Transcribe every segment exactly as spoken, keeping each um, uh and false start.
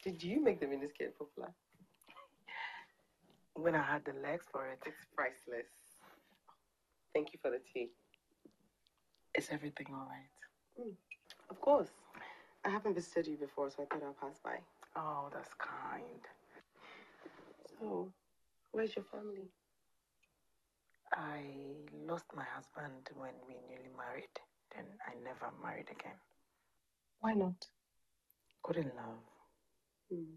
Did you make the miniskirt popular? When I had the legs for it. It's priceless. Thank you for the tea. Is everything all right? Mm. Of course. I haven't visited you before, so I thought I'll pass by. Oh, that's kind. So, where's your family? I lost my husband when we newly married. Then I never married again. Why not? Couldn't love. Hmm.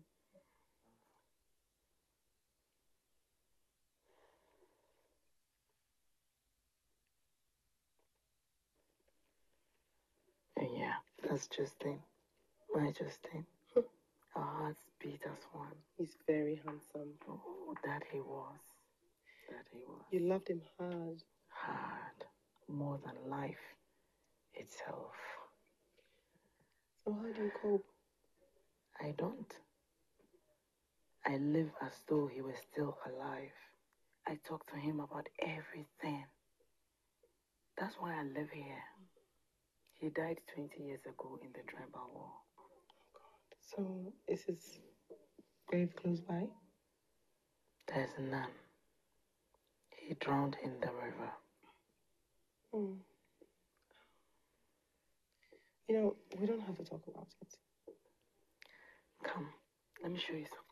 Yeah, that's Justin. My Justin. Our hearts beat as one. He's very handsome. Oh, that he was. That he was. You loved him hard. Hard. More than life itself. So how do you cope? I don't. I live as though he was still alive. I talk to him about everything. That's why I live here. He died twenty years ago in the tribal war. Oh, God. So, is his grave close by? There's none. He drowned in the river. Hmm. You know, we don't have to talk about it. Come, let me show you something.